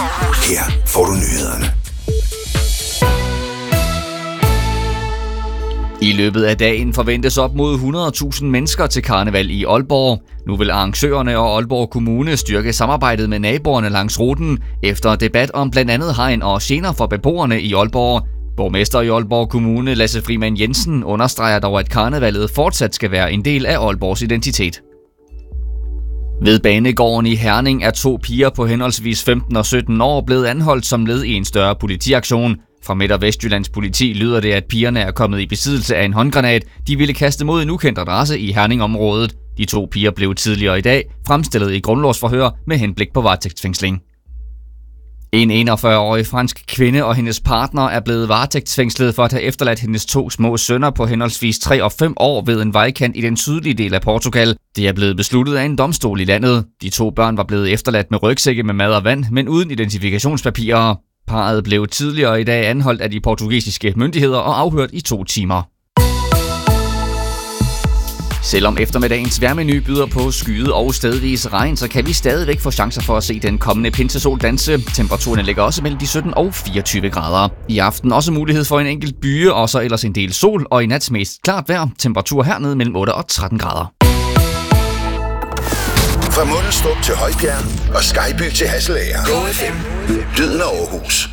Her får du nyhederne. I løbet af dagen forventes op mod 100.000 mennesker til karneval i Aalborg. Nu vil arrangørerne og Aalborg Kommune styrke samarbejdet med naboerne langs ruten, efter debat om blandt andet hegn og gener for beboerne i Aalborg. Borgmester i Aalborg Kommune, Lasse Frimann Jensen, understreger dog, at karnevalet fortsat skal være en del af Aalborgs identitet. Ved banegården i Herning er 2 piger på henholdsvis 15 og 17 år blevet anholdt som led i en større politiaktion. Fra Midt- og Vestjyllands politi lyder det, at pigerne er kommet i besiddelse af en håndgranat, de ville kaste mod en ukendt adresse i Herning-området. De 2 piger blev tidligere i dag fremstillet i grundlovsforhør med henblik på varetægtsfængsling. En 41-årig fransk kvinde og hendes partner er blevet varetægtsfængslet for at have efterladt hendes 2 små sønner på henholdsvis 3 og 5 år ved en vejkant i den sydlige del af Portugal. Det er blevet besluttet af en domstol i landet. De 2 børn var blevet efterladt med rygsække med mad og vand, men uden identifikationspapirer. Parret blev tidligere i dag anholdt af de portugisiske myndigheder og afhørt i 2 timer. Selvom eftermiddagens vejrmenu byder på skyet og stedvis regn, så kan vi stadigvæk få chancer for at se den kommende pinsesol danse. Temperaturen ligger også mellem de 17 og 24 grader. I aften også mulighed for en enkelt byge, og så ellers en del sol, og i nat mest klart vejr. Temperatur hernede mellem 8 og 13 grader. Fra Mundelstrup til Højbjerg og Skyby til Hasselager. Go FM. Lyden af Aarhus.